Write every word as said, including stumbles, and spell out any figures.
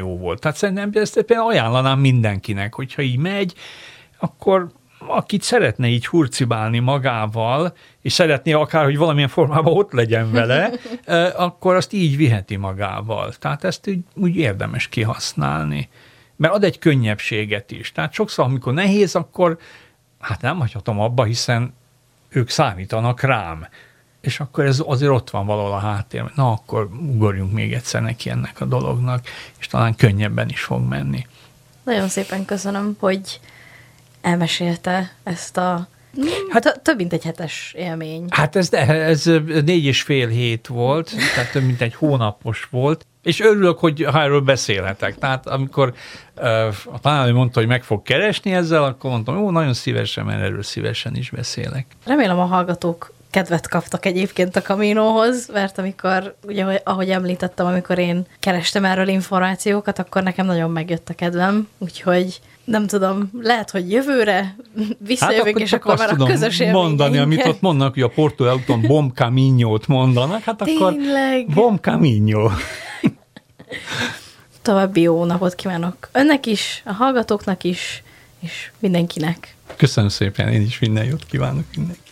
jó volt. Tehát szerintem ezt például ajánlanám mindenkinek, hogyha így megy, akkor akit szeretne így hurcibálni magával, és szeretné akár, hogy valamilyen formában ott legyen vele, akkor azt így viheti magával. Tehát ezt úgy, úgy érdemes kihasználni. Mert ad egy könnyebbséget is. Tehát sokszor, amikor nehéz, akkor hát nem hagyhatom abba, hiszen ők számítanak rám. És akkor ez azért ott van valahol a háttérben. Na, akkor ugorjunk még egyszer neki ennek a dolognak, és talán könnyebben is fog menni. Nagyon szépen köszönöm, hogy elmesélte ezt a hát, több mint egy hetes élmény. Hát ez, ez négy és fél hét volt, tehát több mint egy hónapos volt, és örülök, hogy ha erről beszélhetek. Tehát amikor uh, a tanárnő mondta, hogy meg fog keresni ezzel, akkor mondtam, jó, nagyon szívesen, mert erről szívesen is beszélek. Remélem a hallgatók kedvet kaptak egyébként a Caminohoz, mert amikor, ugye, ahogy említettem, amikor én kerestem erről információkat, akkor nekem nagyon megjött a kedvem, úgyhogy nem tudom, lehet, hogy jövőre visszajövünk, hát akkor és akkor már a közös élményeinket. Mondani, amit ott mondanak, hogy a portugál úton Bom Caminho-t mondanak, hát Tényleg? akkor Bom Caminho. További jó napot kívánok önnek is, a hallgatóknak is, és mindenkinek. Köszönöm szépen, én is minden jót kívánok mindenkinek.